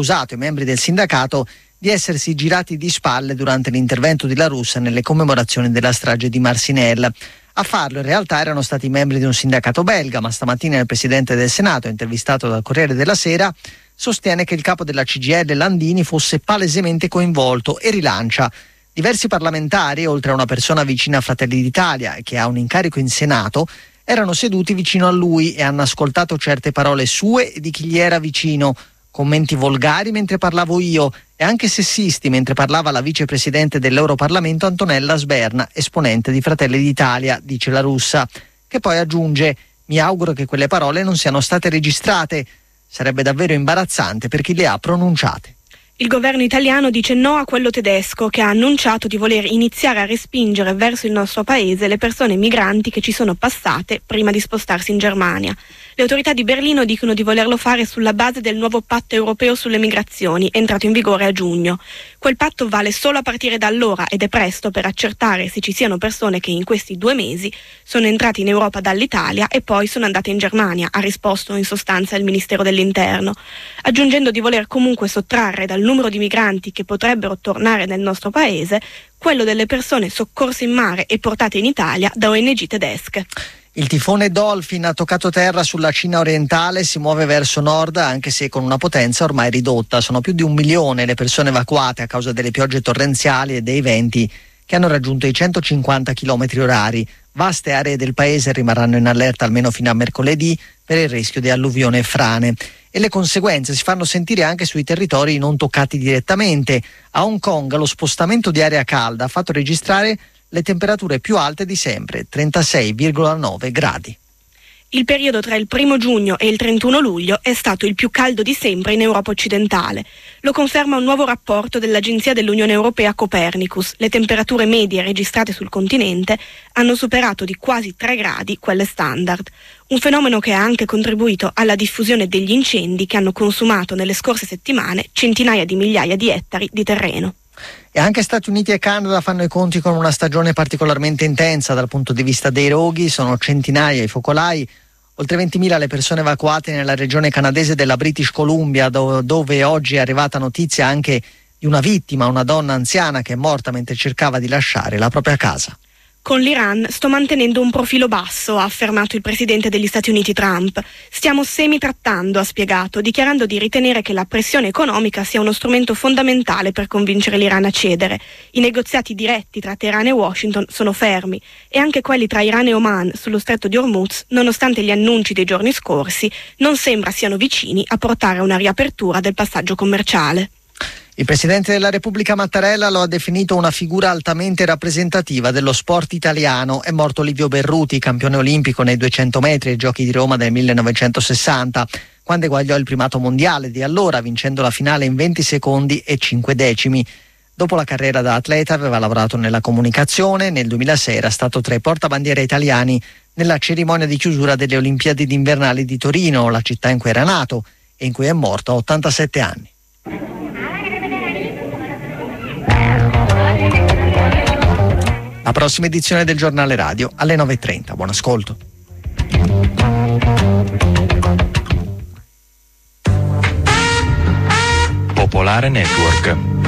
accusato i membri del sindacato di essersi girati di spalle durante l'intervento di La Russa nelle commemorazioni della strage di Marcinelle. A farlo in realtà erano stati membri di un sindacato belga, ma stamattina il presidente del Senato, intervistato dal Corriere della Sera, sostiene che il capo della CGIL Landini fosse palesemente coinvolto e rilancia: diversi parlamentari, oltre a una persona vicina a Fratelli d'Italia e che ha un incarico in Senato, erano seduti vicino a lui e hanno ascoltato certe parole sue e di chi gli era vicino, commenti volgari mentre parlavo io e anche sessisti mentre parlava la vicepresidente dell'Europarlamento Antonella Sberna, esponente di Fratelli d'Italia, dice La Russa, che poi aggiunge: mi auguro che quelle parole non siano state registrate, sarebbe davvero imbarazzante per chi le ha pronunciate. Il governo italiano dice no a quello tedesco, che ha annunciato di voler iniziare a respingere verso il nostro paese le persone migranti che ci sono passate prima di spostarsi in Germania. Le autorità di Berlino dicono di volerlo fare sulla base del nuovo patto europeo sulle migrazioni, entrato in vigore a giugno. Quel patto vale solo a partire da allora ed è presto per accertare se ci siano persone che in questi 2 mesi sono entrate in Europa dall'Italia e poi sono andate in Germania, ha risposto in sostanza il Ministero dell'Interno, aggiungendo di voler comunque sottrarre dal numero di migranti che potrebbero tornare nel nostro paese quello delle persone soccorse in mare e portate in Italia da ONG tedesche. Il tifone Dolphin ha toccato terra sulla Cina orientale, si muove verso nord anche se con una potenza ormai ridotta. Sono più di 1 milione le persone evacuate a causa delle piogge torrenziali e dei venti che hanno raggiunto i 150 km/h. Vaste aree del paese rimarranno in allerta almeno fino a mercoledì per il rischio di alluvione e frane. E le conseguenze si fanno sentire anche sui territori non toccati direttamente. A Hong Kong lo spostamento di aria calda ha fatto registrare le temperature più alte di sempre, 36,9 gradi. Il periodo tra il 1 giugno e il 31 luglio è stato il più caldo di sempre in Europa occidentale. Lo conferma un nuovo rapporto dell'Agenzia dell'Unione Europea Copernicus. Le temperature medie registrate sul continente hanno superato di quasi 3 gradi quelle standard. Un fenomeno che ha anche contribuito alla diffusione degli incendi che hanno consumato nelle scorse settimane centinaia di migliaia di ettari di terreno. E anche Stati Uniti e Canada fanno i conti con una stagione particolarmente intensa dal punto di vista dei roghi. Sono centinaia i focolai, oltre 20.000 le persone evacuate nella regione canadese della British Columbia, dove oggi è arrivata notizia anche di una vittima, una donna anziana che è morta mentre cercava di lasciare la propria casa. Con l'Iran sto mantenendo un profilo basso, ha affermato il presidente degli Stati Uniti Trump. Stiamo semi-trattando, ha spiegato, dichiarando di ritenere che la pressione economica sia uno strumento fondamentale per convincere l'Iran a cedere. I negoziati diretti tra Teheran e Washington sono fermi e anche quelli tra Iran e Oman sullo stretto di Hormuz, nonostante gli annunci dei giorni scorsi, non sembra siano vicini a portare a una riapertura del passaggio commerciale. Il Presidente della Repubblica Mattarella lo ha definito una figura altamente rappresentativa dello sport italiano. È morto Livio Berruti, campione olimpico nei 200 metri ai Giochi di Roma del 1960, quando eguagliò il primato mondiale di allora, vincendo la finale in 20 secondi e 5 decimi. Dopo la carriera da atleta aveva lavorato nella comunicazione. Nel 2006 era stato tra i portabandiera italiani nella cerimonia di chiusura delle Olimpiadi invernali di Torino, la città in cui era nato e in cui è morto a 87 anni. La prossima edizione del Giornale Radio alle 9:30. Buon ascolto. Popolare Network.